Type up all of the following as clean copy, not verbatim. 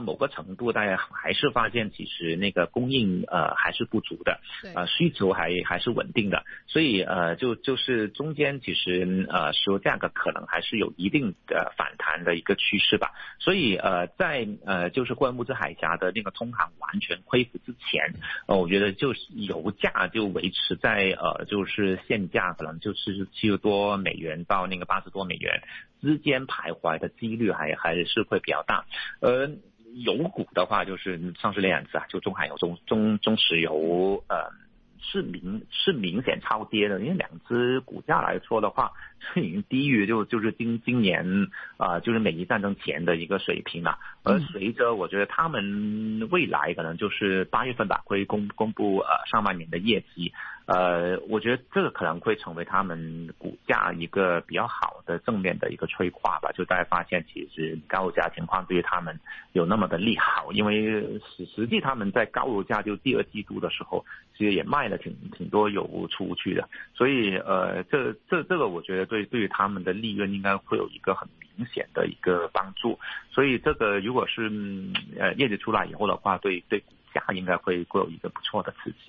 某个程度，大家还是发现其实那个供应还是不足的，需求还是稳定的，所以就是中间其实石油价格可能还是有一定的反弹的一个趋势吧。所以在就是霍尔木兹海峡的那个通航完全恢复之前，我觉得就是油价就维持在就是现价可能就是70多美元到那个80多美元之间徘徊的几率还是会比较大。油股的话就是上市那样子啊，就中海油、中石油是明显超跌的，因为两只股价来说的话，已经低于就是今年就是美伊战争前的一个水平了。而随着我觉得他们未来可能就是8月份吧会公布上半年的业绩，我觉得这个可能会成为他们股价一个比较好的正面的一个催化吧。就大家发现其实高油价情况对于他们有那么的利好，因为实际他们在高油价就第二季度的时候其实也卖了挺多油出去的，所以这个我觉得对于他们的利润应该会有一个很明显的一个帮助，所以这个如果是业绩出来以后的话，对股价应该会有一个不错的刺激。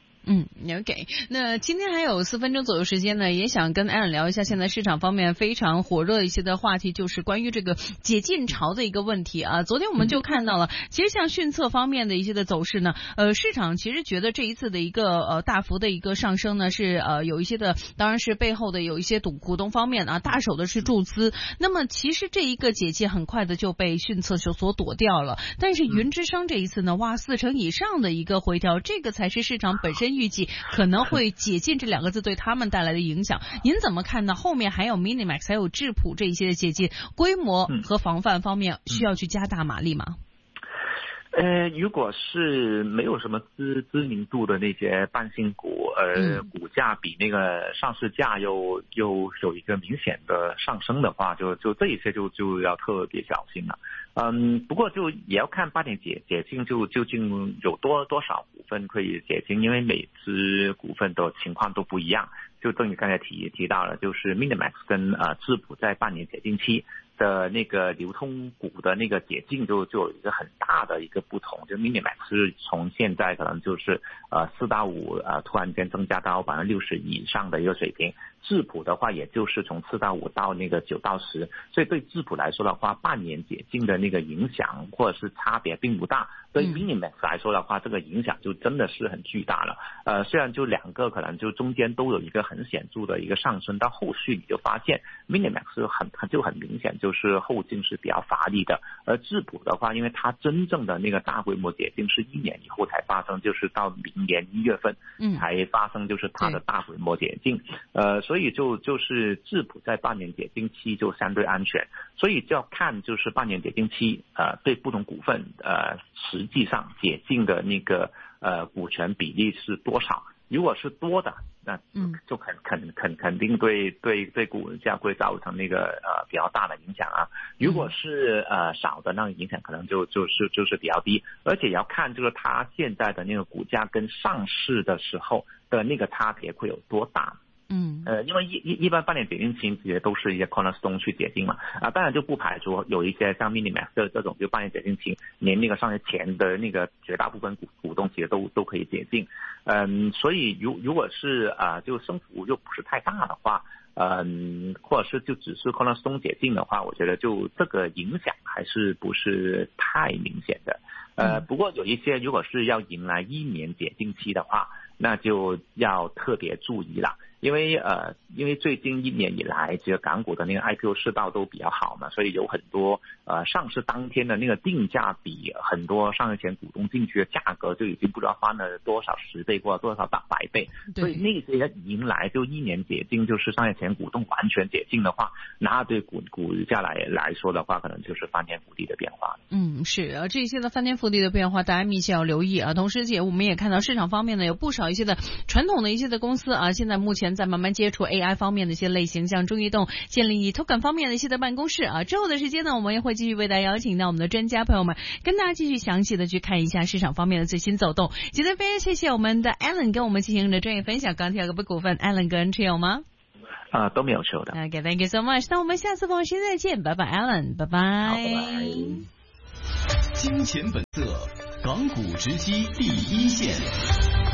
OK， 那今天还有4分钟左右时间呢，也想跟Alan聊一下现在市场方面非常火热一些的话题，就是关于这个解禁潮的一个问题啊。昨天我们就看到了，其实像迅测方面的一些的走势呢，市场其实觉得这一次的一个大幅的一个上升呢，是有一些的，当然是背后的有一些股东方面啊，大手的是注资。那么其实这一个解禁很快的就被迅测所躲掉了，但是云之声这一次呢，哇，40%以上的一个回调，这个才是市场本身预计可能会解禁这2个字对他们带来的影响。您怎么看呢？后面还有 Minimax 还有智普这一些的解禁，规模和防范方面需要去加大马力吗？ 如果是没有什么知名度的那些半新股，股价比那个上市价又有一个明显的上升的话，就这一些就要特别小心了。不过就也要看8点解禁究竟有多少股份可以解禁，因为每只股份的情况都不一样。就正如刚才提到了，就是 Minimax 跟智普在半年解禁期的那个流通股的那个解禁就有一个很大的一个不同，就 Minimax 是从现在可能就是4到5突然间增加到60%以上的一个水平，智普的话也就是从4到5到那个9到10，所以对智普来说的话，半年解禁的那个影响或者是差别并不大。对 Minimax 来说的话，这个影响就真的是很巨大了。虽然就2个可能就中间都有一个很显著的一个上升，到后续你就发现 Minimax 就很明显就是后劲是比较乏力的，而智普的话，因为它真正的那个大规模解禁是1年以后才发生，就是到明年1月份才发生，就是它的大规模解禁。所以就是智普在半年解禁期就相对安全，所以就要看就是半年解禁期对不同股份实际上解禁的那个股权比例是多少。如果是多的，那就肯定对股价会造成那个比较大的影响啊。如果是少的，那个影响可能就是比较低，而且也要看就是它现在的那个股价跟上市的时候的那个差别会有多大。因为一般半年解禁期其实都是一些 cornerstone 去解禁嘛，当然就不排除有一些像 Minimax 这种就半年解禁期连那个上市前的那个绝大部分股东其实都可以解禁。所以如果是就升幅又不是太大的话，或者是就只是 cornerstone 解禁的话，我觉得就这个影响还是不是太明显的。不过有一些如果是要迎来1年解禁期的话，那就要特别注意了。因为最近1年以来，其实港股的那个 IPO 市道都比较好嘛，所以有很多上市当天的那个定价比很多上市前股东进去的价格就已经不知道翻了多少10倍或者多少100倍，所以那些迎来就1年解禁，就是上市前股东完全解禁的话，那对股价来说的话，可能就是翻天覆地的变化。 是这些的翻天覆地的变化，大家密切要留意啊。同时我们也看到市场方面呢，有不少一些的传统的一些的公司啊，现在目前在慢慢接触 AI 方面的一些类型，像中移动建立token 方面的一些的办公室啊。之后的时间呢，我们也会继续为大家邀请到我们的专家朋友们，跟大家继续详细的去看一下市场方面的最新走动。今天非常谢谢我们的 Alan 跟我们进行的专业分享。钢铁股股份 Alan 个人持有吗？ 都没有持有的。 Okay, thank you so much。那我们下次放学再见，拜拜 Alan， 拜拜。 好，拜拜。 金钱本色，港股直击第一线。